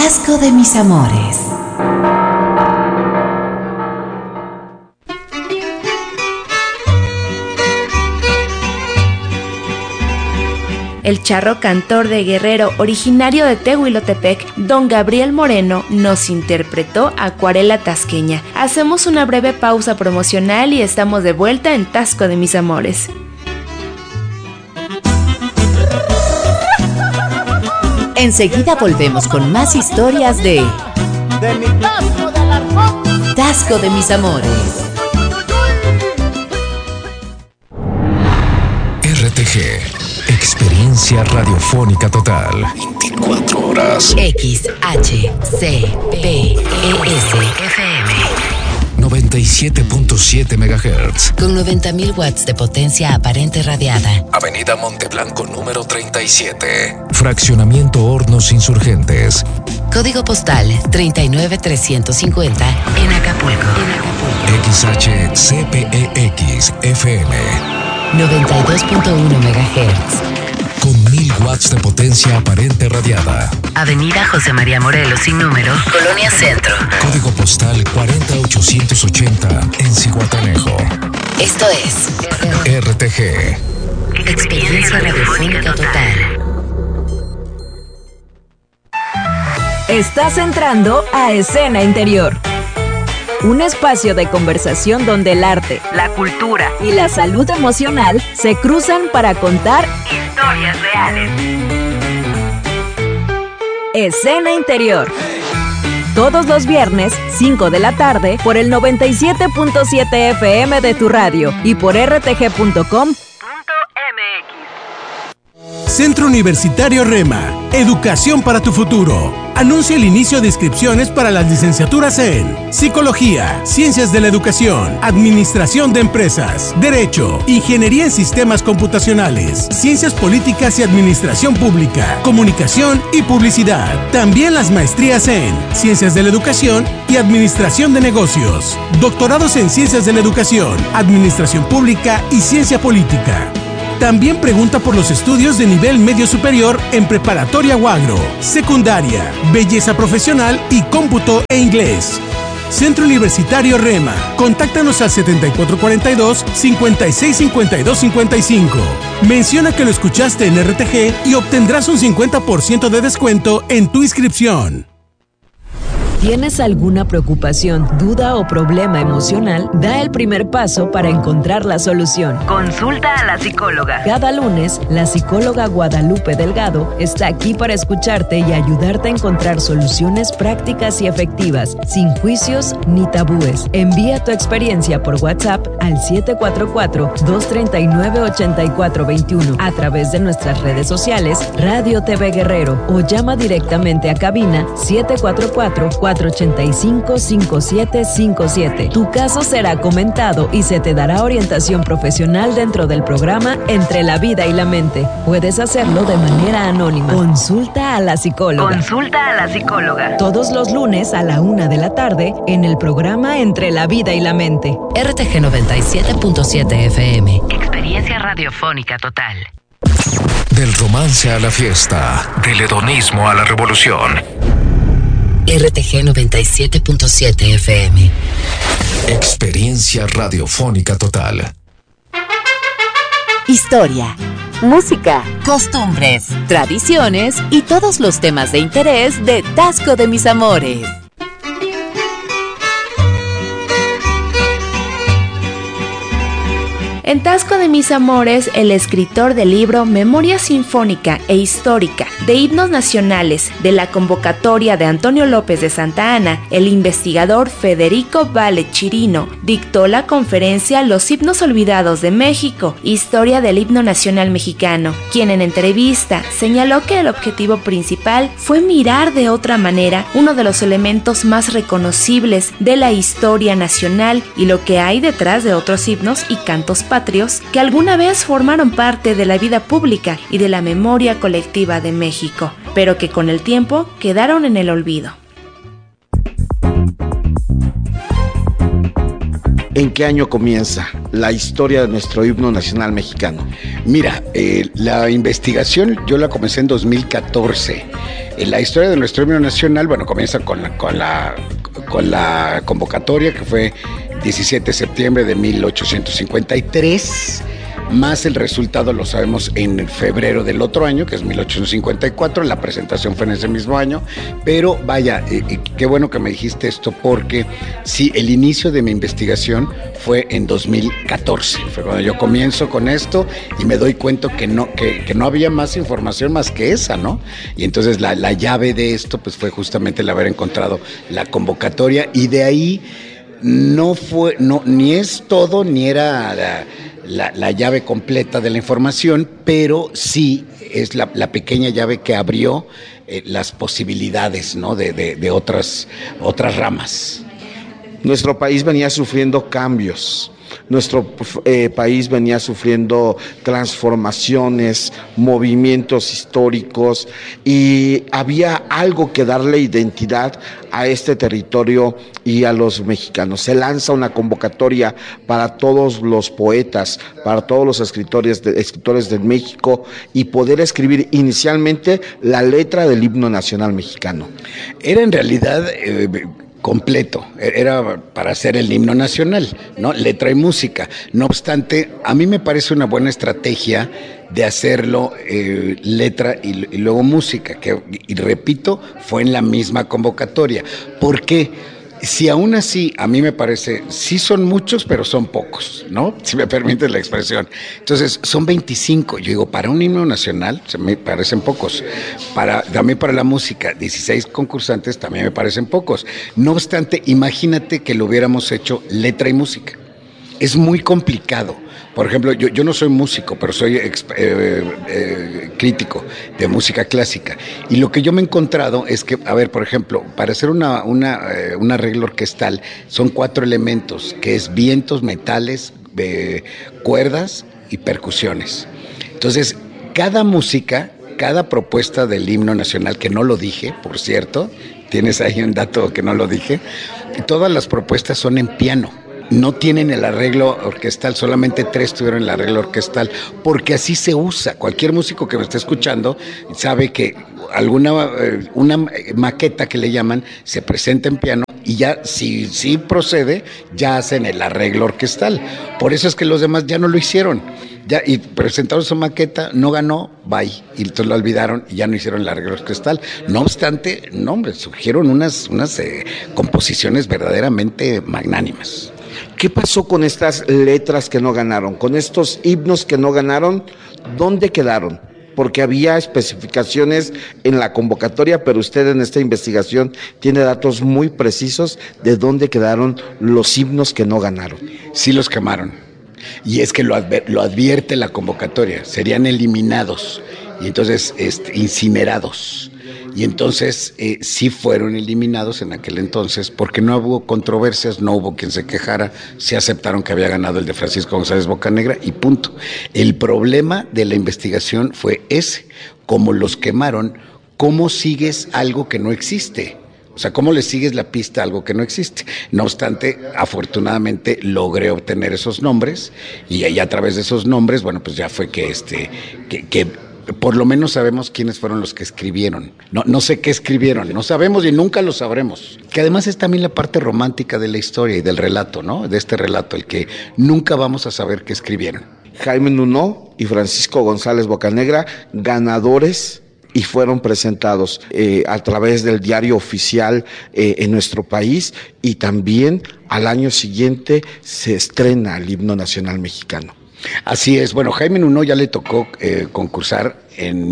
Tasco de mis amores. El charro cantor de Guerrero, originario de Tehuilotepec, don Gabriel Moreno, nos interpretó Acuarela Tasqueña. Hacemos una breve pausa promocional y estamos de vuelta en Tasco de mis amores. Enseguida volvemos con más historias de mi Tasco del Arjón. Tasco de mis amores. RTG, experiencia radiofónica total. 24 horas. XHCPES-FM 97.7 MHz. con 90.000 watts de potencia aparente radiada. Avenida Monteblanco número 37. Fraccionamiento Hornos Insurgentes. Código postal 39350 en Acapulco. XHCPEX-FM 92.1 MHz. con 1000 watts de potencia aparente radiada. Avenida José María Morelos sin número, Colonia Centro. Código postal 40880 en Zihuatanejo. Esto es RTG. Experiencia Radiofónica Total. Estás entrando a Escena Interior, un espacio de conversación donde el arte, la cultura y la salud emocional se cruzan para contar historias reales. Escena Interior. Todos los viernes, 5 de la tarde, por el 97.7 FM de tu radio y por rtg.com.mx. Centro Universitario Rema, educación para tu futuro. Anuncia el inicio de inscripciones para las licenciaturas en Psicología, Ciencias de la Educación, Administración de Empresas, Derecho, Ingeniería en Sistemas Computacionales, Ciencias Políticas y Administración Pública, Comunicación y Publicidad. También las maestrías en Ciencias de la Educación y Administración de Negocios, doctorados en Ciencias de la Educación, Administración Pública y Ciencia Política. También pregunta por los estudios de nivel medio superior en preparatoria o agro, secundaria, belleza profesional y cómputo e inglés. Centro Universitario Rema. Contáctanos al 7442-565255. Menciona que lo escuchaste en RTG y obtendrás un 50% de descuento en tu inscripción. ¿Tienes alguna preocupación, duda o problema emocional? Da el primer paso para encontrar la solución. Consulta a la psicóloga. Cada lunes, la psicóloga Guadalupe Delgado está aquí para escucharte y ayudarte a encontrar soluciones prácticas y efectivas, sin juicios ni tabúes. Envía tu experiencia por WhatsApp al 744-239-8421 a través de nuestras redes sociales Radio TV Guerrero o llama directamente a cabina 744-485-5757. Tu caso será comentado y se te dará orientación profesional dentro del programa Entre la Vida y la Mente. Puedes hacerlo de manera anónima. Consulta a la psicóloga. Consulta a la psicóloga. Todos los lunes a la 1 de la tarde en el programa Entre la Vida y la Mente. RTG 97.7 FM. Experiencia radiofónica total. Del romance a la fiesta, del hedonismo a la revolución. RTG 97.7 FM. Experiencia radiofónica total. Historia, música, costumbres, tradiciones y todos los temas de interés de Tasco de mis amores. En Tasco de mis amores, el escritor del libro Memoria Sinfónica e Histórica de Himnos Nacionales de la convocatoria de Antonio López de Santa Anna, el investigador Federico Vale Chirino dictó la conferencia Los himnos olvidados de México, historia del himno nacional mexicano, quien en entrevista señaló que el objetivo principal fue mirar de otra manera uno de los elementos más reconocibles de la historia nacional y lo que hay detrás de otros himnos y cantos patrios que alguna vez formaron parte de la vida pública y de la memoria colectiva de México, pero que con el tiempo quedaron en el olvido. ¿En qué año comienza? la historia de nuestro himno nacional mexicano? Mira, la investigación yo la comencé en 2014. La historia de nuestro himno nacional, bueno, comienza con la convocatoria, que fue 17 de septiembre de 1853, más el resultado lo sabemos en febrero del otro año, que es 1854, la presentación fue en ese mismo año, pero vaya, qué bueno que me dijiste esto, porque sí, el inicio de mi investigación fue en 2014, fue cuando yo comienzo con esto y me doy cuenta que no había más información más que esa, ¿no? Y entonces la llave de esto pues fue justamente el haber encontrado la convocatoria, y de ahí ni es todo, ni era la llave completa de la información, pero sí es la pequeña llave que abrió las posibilidades, ¿no? de otras ramas. Nuestro país venía sufriendo cambios. Nuestro país venía sufriendo transformaciones, movimientos históricos, y había algo que darle identidad a este territorio y a los mexicanos. Se lanza una convocatoria para todos los poetas, para todos los escritores de México, y poder escribir inicialmente la letra del himno nacional mexicano. Era en realidad completo, era para hacer el himno nacional, ¿no? Letra y música. No obstante, a mí me parece una buena estrategia de hacerlo letra y luego música, y repito, fue en la misma convocatoria. ¿Por qué? Si aún así, a mí me parece, sí son muchos, pero son pocos, ¿no? Si me permites la expresión. Entonces, son 25. Yo digo, para un himno nacional, se me parecen pocos. También para la música, 16 concursantes, también me parecen pocos. No obstante, imagínate que lo hubiéramos hecho letra y música. Es muy complicado. Por ejemplo, yo no soy músico, pero soy crítico de música clásica. Y lo que yo me he encontrado es que, a ver, por ejemplo, para hacer un arreglo orquestal son 4 elementos, que es vientos, metales, cuerdas y percusiones. Entonces, cada música, cada propuesta del himno nacional, que no lo dije, por cierto, tienes ahí un dato que no lo dije, todas las propuestas son en piano. No tienen el arreglo orquestal, solamente 3 tuvieron el arreglo orquestal, porque así se usa. Cualquier músico que me esté escuchando sabe que una maqueta que le llaman se presenta en piano, y ya si procede, ya hacen el arreglo orquestal. Por eso es que los demás ya no lo hicieron. Y presentaron su maqueta, no ganó, bye. Y entonces lo olvidaron y ya no hicieron el arreglo orquestal. No obstante, surgieron unas composiciones verdaderamente magnánimas. ¿Qué pasó con estas letras que no ganaron? Con estos himnos que no ganaron, ¿dónde quedaron? Porque había especificaciones en la convocatoria, pero usted en esta investigación tiene datos muy precisos de dónde quedaron los himnos que no ganaron. Sí los quemaron. Y es que lo advierte la convocatoria. Serían eliminados y entonces incinerados. Y entonces sí fueron eliminados en aquel entonces, porque no hubo controversias, no hubo quien se quejara, se aceptaron que había ganado el de Francisco González Bocanegra y punto. El problema de la investigación fue ese: como los quemaron, ¿cómo sigues algo que no existe? O sea, ¿cómo le sigues la pista a algo que no existe? No obstante, afortunadamente logré obtener esos nombres, y ahí a través de esos nombres, bueno, pues ya fue que por lo menos sabemos quiénes fueron los que escribieron. No sé qué escribieron, no sabemos y nunca lo sabremos. Que además es también la parte romántica de la historia y del relato, ¿no? De este relato, el que nunca vamos a saber qué escribieron. Jaime Nuno y Francisco González Bocanegra, ganadores, y fueron presentados a través del diario oficial en nuestro país, y también al año siguiente se estrena el himno nacional mexicano. Así es. Bueno, Jaime Nuno ya le tocó concursar en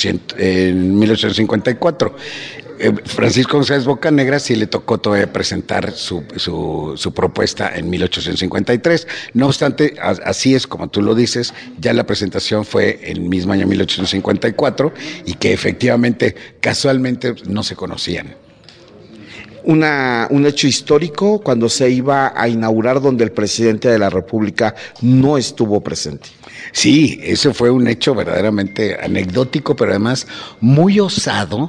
1854. Francisco González Bocanegra sí le tocó todavía presentar su propuesta en 1853. No obstante, así es como tú lo dices, ya la presentación fue en el mismo año 1854, y que efectivamente, casualmente, no se conocían. un hecho histórico cuando se iba a inaugurar, donde el presidente de la República no estuvo presente. Sí, ese fue un hecho verdaderamente anecdótico, pero además muy osado.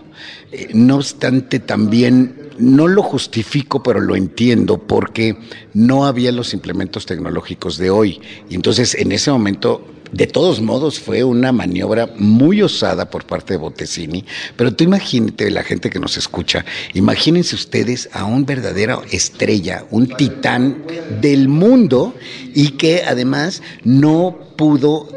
No obstante, también no lo justifico, pero lo entiendo, porque no había los implementos tecnológicos de hoy. Y entonces, en ese momento, de todos modos, fue una maniobra muy osada por parte de Bottesini. Pero tú imagínate, la gente que nos escucha, imagínense ustedes a un verdadero estrella, un titán del mundo, y que además no pudo,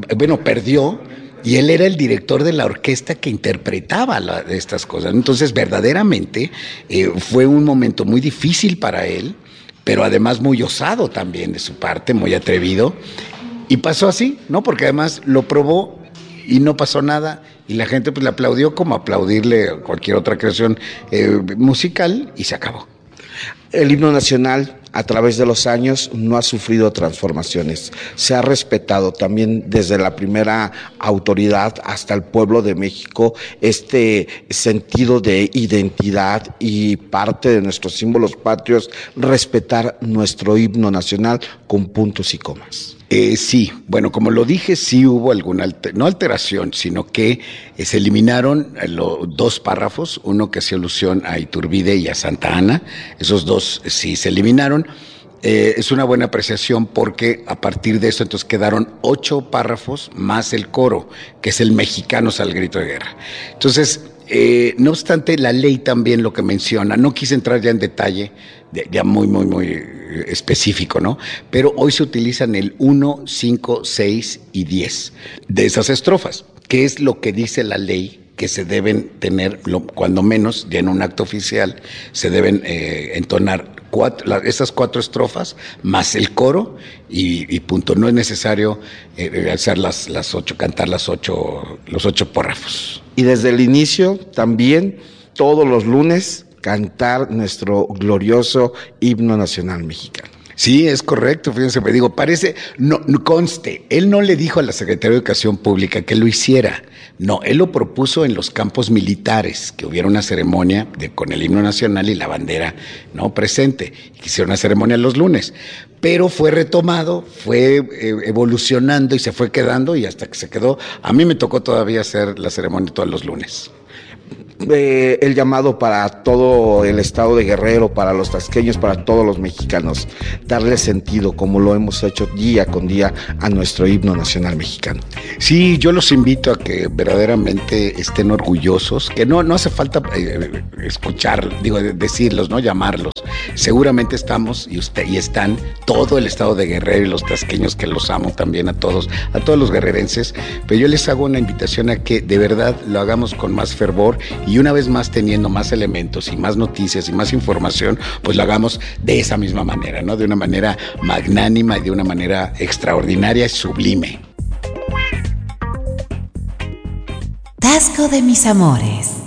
perdió. Y él era el director de la orquesta que interpretaba estas cosas. Entonces, verdaderamente, fue un momento muy difícil para él, pero además muy osado también de su parte, muy atrevido. Y pasó así, ¿no? Porque además lo probó y no pasó nada. Y la gente pues le aplaudió como aplaudirle a cualquier otra creación musical, y se acabó. El himno nacional, a través de los años, no ha sufrido transformaciones. Se ha respetado también desde la primera autoridad hasta el pueblo de México este sentido de identidad y parte de nuestros símbolos patrios, respetar nuestro himno nacional con puntos y comas. Sí, bueno, como lo dije, sí hubo alguna, no alteración, sino que se eliminaron dos párrafos, uno que hacía alusión a Iturbide y a Santa Ana. Esos dos sí se eliminaron. Es una buena apreciación, porque a partir de eso entonces quedaron 8 párrafos más el coro, que es el Mexicanos al grito de guerra. Entonces, no obstante, la ley también lo que menciona, no quise entrar ya en detalle, ya muy específico, ¿no? Pero hoy se utilizan el 1, 5, 6 y 10 de esas estrofas, que es lo que dice la ley que se deben tener, cuando menos, ya en un acto oficial, se deben entonar esas 4 estrofas más el coro y punto. No es necesario hacer las 8, cantar los 8 párrafos. Y desde el inicio también, todos los lunes, cantar nuestro glorioso himno nacional mexicano. Sí, es correcto, fíjense, me digo, parece, no conste, él no le dijo a la Secretaría de Educación Pública que lo hiciera, no, él lo propuso en los campos militares, que hubiera una ceremonia con el himno nacional y la bandera, ¿no?, presente, que hiciera una ceremonia los lunes, pero fue retomado, fue evolucionando y se fue quedando, y hasta que se quedó, a mí me tocó todavía hacer la ceremonia todos los lunes. El llamado para todo el estado de Guerrero, para los tasqueños, para todos los mexicanos, darle sentido, como lo hemos hecho día con día, a nuestro himno nacional mexicano. Sí, yo los invito a que verdaderamente estén orgullosos, que no hace falta decirlos, no llamarlos. Seguramente estamos y están todo el estado de Guerrero y los tasqueños, que los amo también a todos los guerrerenses, pero yo les hago una invitación a que de verdad lo hagamos con más fervor, y una vez más, teniendo más elementos y más noticias y más información, pues lo hagamos de esa misma manera, ¿no? De una manera magnánima y de una manera extraordinaria y sublime. Tasco de mis amores.